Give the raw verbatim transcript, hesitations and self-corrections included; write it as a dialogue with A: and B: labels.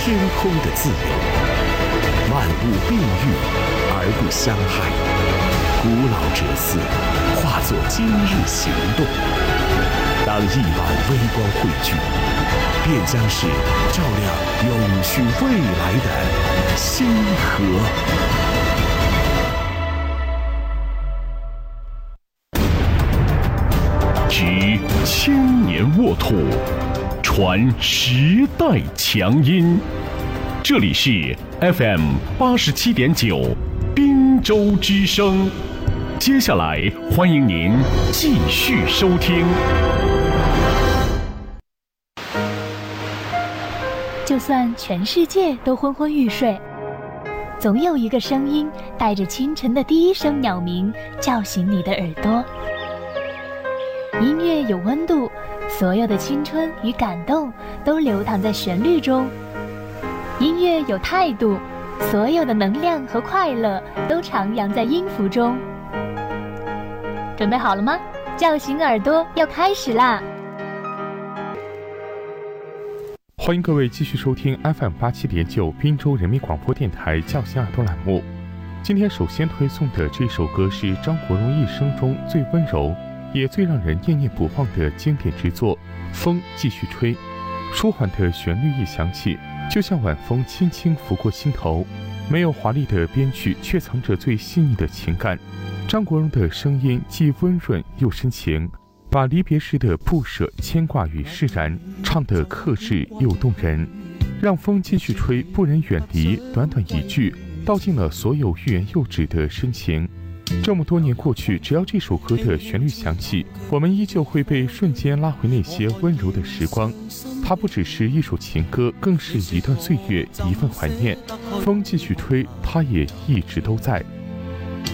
A: 天空的自由。万物并育而不相害，古老哲思化作今日行动。当亿万微光汇聚，便将是照亮永续未来的星河。执千年沃土，传时代强音。这里是 F M 八十七点九滨州之声。接下来欢迎您继续收听。
B: 就算全世界都昏昏欲睡，总有一个声音带着清晨的第一声鸟鸣，叫醒你的耳朵。音乐有温度，所有的青春与感动都流淌在旋律中。音乐有态度，所有的能量和快乐都徜徉在音符中。准备好了吗？叫醒耳朵要开始啦！
C: 欢迎各位继续收听 F M 八七点九滨州人民广播电台叫醒耳朵栏目。今天首先推送的这首歌是张国荣一生中最温柔也最让人念念不忘的经典之作《风继续吹》。舒缓的旋律一响起，就像晚风轻轻拂过心头，没有华丽的编曲，却藏着最细腻的情感。张国荣的声音既温润又深情，把离别时的不舍、牵挂与释然唱得克制又动人。让风继续吹，不忍远离，短短一句道尽了所有欲言又止的深情。这么多年过去，只要这首歌的旋律响起，我们依旧会被瞬间拉回那些温柔的时光。它不只是一首情歌，更是一段岁月，一份怀念。风继续吹，它也一直都在。